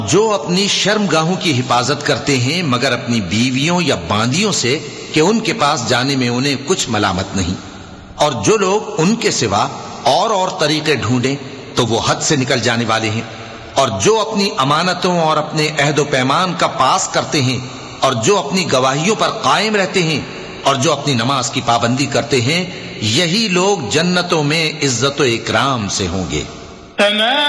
जो अपनी शर्मगाहों की हिफाजत करते हैं मगर अपनी बीवियों या बांदियों से कि उनके पास जाने में उन्हें कुछ मलामत नहीं, और जो लोग उनके सिवा और तरीके ढूंढें तो वो हद से निकल जाने वाले हैं, और जो अपनी अमानतों और अपने अहदो पैमान का पास करते हैं, और जो अपनी गवाहियों पर कायम रहते हैं, और जो अपनी नमाज की पाबंदी करते हैं, यही लोग जन्नतों में इज्जत व इकराम से होंगे।